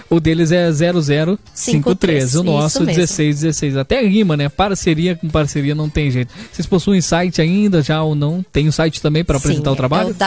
O deles é 0053, o nosso 1616. Até rima, né? Parceria com parceria não tem jeito. Vocês possuem site ainda já ou não? Tem o site também para apresentar o trabalho? É o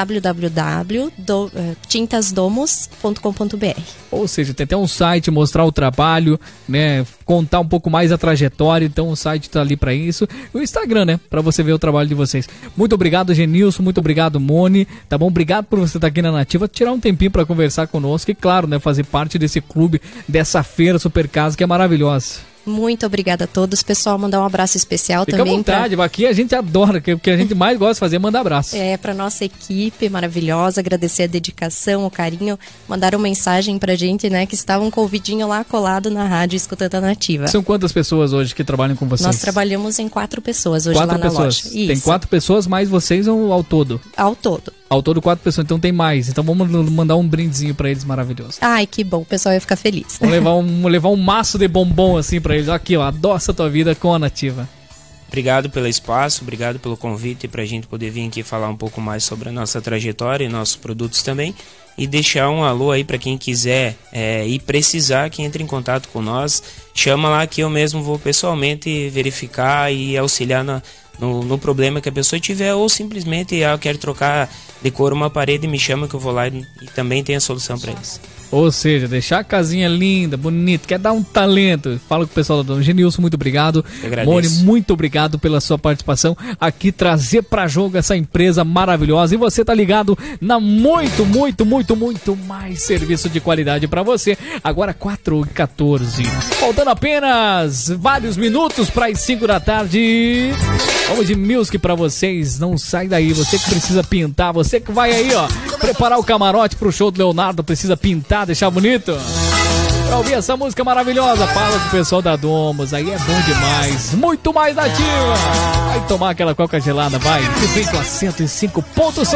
www.tintasdomos.com.br. Ou seja, tem até um site, mostrar o trabalho, né? Contar um pouco mais a trajetória, então o site tá ali para isso. E o Instagram, né? Para você ver o trabalho de vocês. Muito obrigado, Genilson, muito obrigado, Moni, tá bom? Obrigado por você estar aqui na Nativa, tirar um tempinho para conversar conosco e, claro, né? Fazer parte desse clube, dessa feira Super Casa que é maravilhosa. Muito obrigada a todos, pessoal. Mandar um abraço especial Fica também. Fica à vontade, aqui a gente adora, o que a gente mais gosta de fazer é mandar abraço. Para nossa equipe maravilhosa, agradecer a dedicação, o carinho. Mandaram mensagem pra gente, né, que estavam com o vidinho lá colado na rádio escutando a Nativa. São quantas pessoas hoje que trabalham com vocês? Nós trabalhamos em 4 pessoas hoje lá na loja. Isso. Tem 4 pessoas mais vocês ou ao todo? Ao todo. Ao todo 4 pessoas, então tem mais. Então vamos mandar um brindezinho pra eles maravilhoso. Ai, que bom, o pessoal vai ficar feliz. Vamos levar um maço de bombom assim pra eles. Aqui, ó, adoça a tua vida com a Nativa. Obrigado pelo espaço, obrigado pelo convite pra gente poder vir aqui falar um pouco mais sobre a nossa trajetória e nossos produtos também. E deixar um alô aí pra quem quiser e precisar que entre em contato com nós. Chama lá que eu mesmo vou pessoalmente verificar e auxiliar no problema que a pessoa tiver, ou simplesmente eu quero trocar de cor uma parede, me chama que eu vou lá e também tem a solução para eles. Ou seja, deixar a casinha linda, bonita, quer dar um talento. Fala com o pessoal da Dona Genilson, muito obrigado. Moni, muito obrigado pela sua participação aqui, trazer pra jogo essa empresa maravilhosa. E você tá ligado na muito mais serviço de qualidade pra você. Agora 4h14. Faltando apenas vários minutos para as 5 da tarde. Vamos de music pra vocês, não sai daí. Você que precisa pintar, você que vai aí, ó, preparar o camarote pro show do Leonardo, precisa pintar, deixar bonito. Pra ouvir essa música maravilhosa, fala com o pessoal da Domos, aí é bom demais. Muito mais Nativa. Vai tomar aquela coca gelada, vai. Que vem com a 105.6.